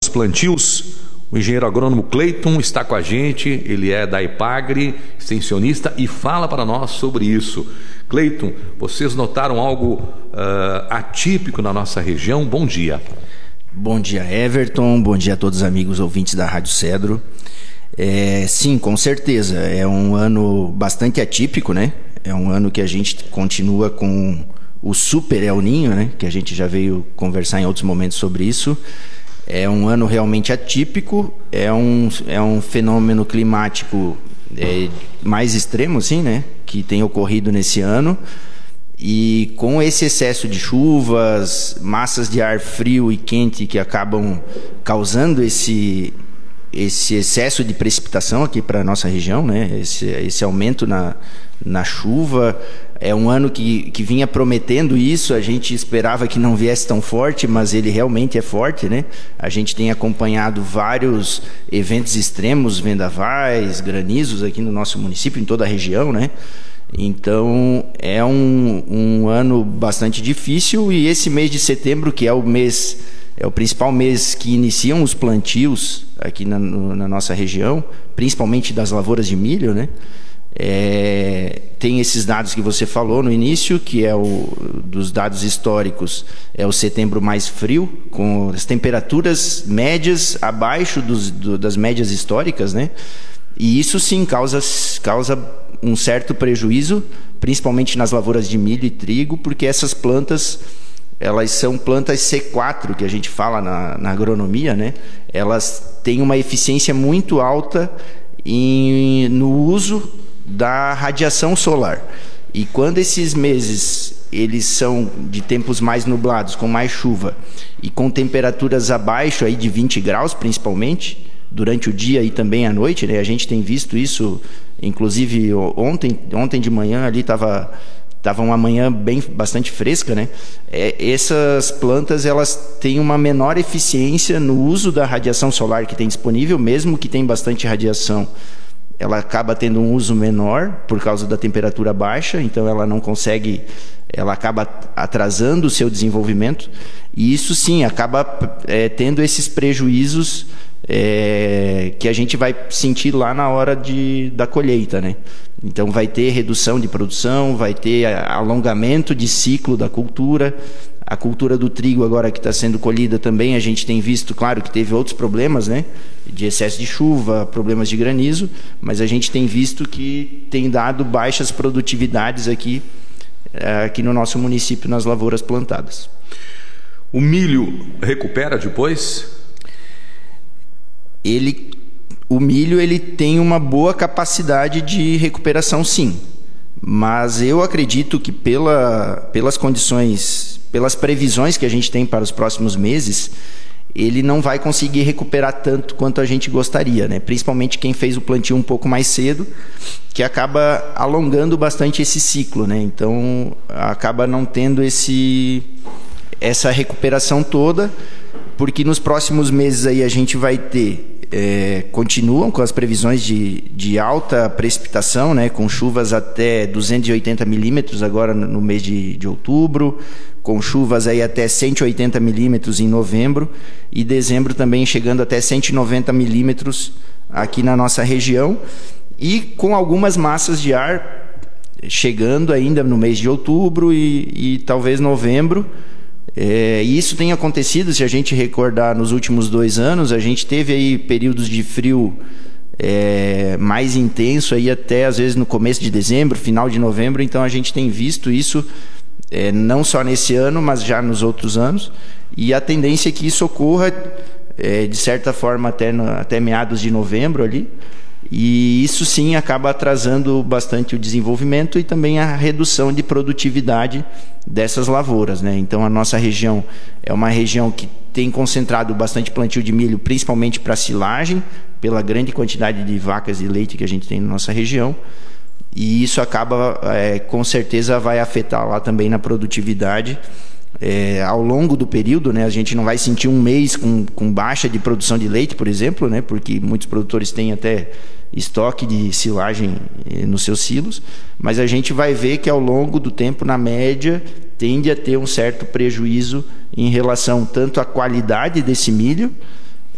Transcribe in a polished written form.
plantios. O engenheiro agrônomo Cleiton está com a gente, ele é da Epagre, extensionista, e fala para nós sobre isso. Cleiton, vocês notaram algo atípico na nossa região? Bom dia. Bom dia, Everton, bom dia a todos os amigos ouvintes da Rádio Cedro. Sim, com certeza, é um ano bastante atípico, né? É um ano que a gente continua com o super El Niño, né? Que a gente já veio conversar em outros momentos sobre isso. É um ano realmente atípico, é um fenômeno climático mais extremo, assim, né? Que tem ocorrido nesse ano. E com esse excesso de chuvas, massas de ar frio e quente que acabam causando esse excesso de precipitação aqui para a nossa região, né? Esse aumento na chuva. É um ano que vinha prometendo isso, a gente esperava que não viesse tão forte, mas ele realmente é forte, né? A gente tem acompanhado vários eventos extremos, vendavais, granizos aqui no nosso município, em toda a região, né? Então, é um ano bastante difícil, e esse mês de setembro, que é o principal mês que iniciam os plantios aqui na nossa região, principalmente das lavouras de milho, né? Tem esses dados que você falou no início, que dos dados históricos, é o setembro mais frio, com as temperaturas médias abaixo das médias históricas, né? E isso sim causa um certo prejuízo, principalmente nas lavouras de milho e trigo, porque essas plantas, elas são plantas C4, que a gente fala na agronomia, né? Elas têm uma eficiência muito alta no uso da radiação solar. E quando esses meses eles são de tempos mais nublados, com mais chuva e com temperaturas abaixo aí de 20 graus, principalmente durante o dia e também à noite, né? A gente tem visto isso, inclusive ontem de manhã ali estava uma manhã bastante fresca, né? Essas plantas, elas têm uma menor eficiência no uso da radiação solar que tem disponível, mesmo que tem bastante radiação. Ela acaba tendo um uso menor por causa da temperatura baixa, então ela não consegue, ela acaba atrasando o seu desenvolvimento, e isso sim acaba tendo esses prejuízos que a gente vai sentir lá na hora da colheita, né? Então vai ter redução de produção, vai ter alongamento de ciclo da cultura. A cultura do trigo agora que está sendo colhida também, a gente tem visto, claro que teve outros problemas, né? De excesso de chuva, problemas de granizo, mas a gente tem visto que tem dado baixas produtividades aqui no nosso município, nas lavouras plantadas. O milho recupera depois? O milho ele tem uma boa capacidade de recuperação, sim. Mas eu acredito que pelas condições, pelas previsões que a gente tem para os próximos meses, ele não vai conseguir recuperar tanto quanto a gente gostaria, né? Principalmente quem fez o plantio um pouco mais cedo, que acaba alongando bastante esse ciclo, né? Então acaba não tendo essa recuperação toda, porque nos próximos meses aí a gente vai ter continuam com as previsões de alta precipitação, né, com chuvas até 280 milímetros agora no mês de outubro, com chuvas aí até 180 milímetros em novembro, e dezembro também chegando até 190 milímetros aqui na nossa região, e com algumas massas de ar chegando ainda no mês de outubro e talvez novembro. E isso tem acontecido, se a gente recordar, nos últimos 2 anos, a gente teve aí períodos de frio mais intenso aí até às vezes no começo de dezembro, final de novembro. Então a gente tem visto isso não só nesse ano, mas já nos outros anos, e a tendência é que isso ocorra de certa forma até meados de novembro ali. E isso sim acaba atrasando bastante o desenvolvimento e também a redução de produtividade dessas lavouras, né? Então a nossa região é uma região que tem concentrado bastante plantio de milho, principalmente para silagem, pela grande quantidade de vacas de leite que a gente tem na nossa região, e isso acaba, com certeza vai afetar lá também na produtividade. Ao longo do período, né, a gente não vai sentir um mês com baixa de produção de leite, por exemplo, né, porque muitos produtores têm até estoque de silagem nos seus silos, mas a gente vai ver que ao longo do tempo, na média, tende a ter um certo prejuízo em relação tanto à qualidade desse milho,